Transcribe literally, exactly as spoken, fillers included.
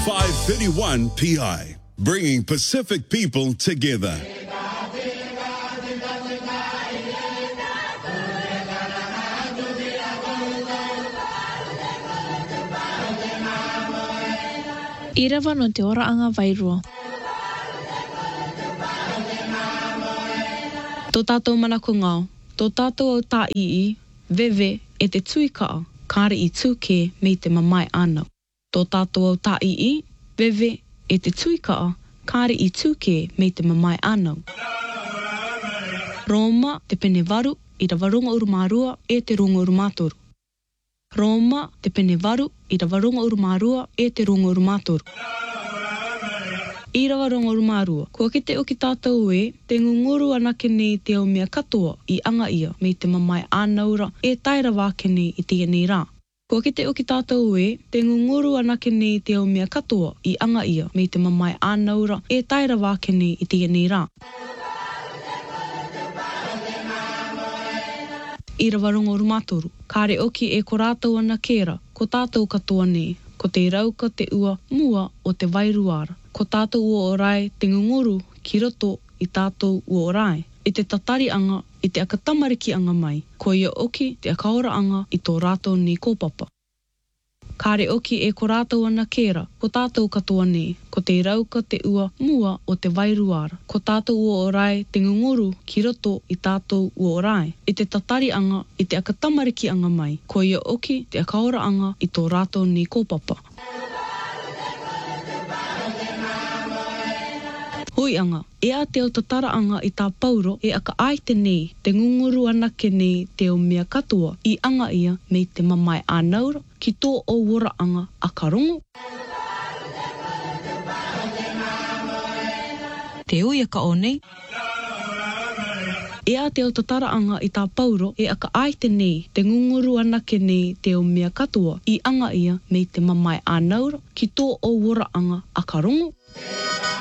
five thirty-one P I, bringing Pacific people together. I rawa no te ora anga vairua. Tō tātou mana ko ngau, tō tātou au tā ii, vewe e te tuikaa, kāre i tūke me te mamai anau. Tō tātou au tā ii, vewe e te tuikaa, kāre i tūke me te mamai anau. Roma te pene varu i rawa runga urumārua e te runga urumātoru. Roma te pene varu i rawa runga urumārua e te runga urumātoru. I rawa runga urumārua, kua kite o ki tātou e, te ngunguru anake nei te au mea katoa i anga ia me te mamai ānaura e taira wāke nei i tia nei rā. Kua kite o ki tātou e, te ngunguru anake nei te au mea katoa i anga ia me te mamai ānaura e taira wāke nei i tia nei rā. I rawa runga urumātoru, kāre oki e ko rātou ana kēra, ko tātou katoa nei, ko te rauka te ua mua o te vairuara. Ko tātou ua o rai te ngunguru ki roto i tātou ua o rai. I te tatari anga, i te akatamariki anga mai, ko ia oki te akaora anga i tō rātou ni kōpapa. Kāre oki e ko rātou ana kēra, ko tātou katoa nei, ko te rauka te ua mua o te vairuara. Ko tātou ua o rai te ngunguru ki roto i tātou ua o rai. I te tatari anga, i te akatamariki anga mai, ko ia oki te akaora anga i tō rātou ni kōpapa. Hoi anga, e a te au tatara anga i tā pauro e aka aite nei, te ngunguru anake nei te o mea katoa i anga ia me te mamai ānaura ki tō o wora anga a karongo. Te ui aka o nei. E a te au tatara anga i tā pauro e aka aite nei, te ngunguru anake nei te o mea katoa i anga ia me te mamai ānaura ki tō o wora anga a karongo.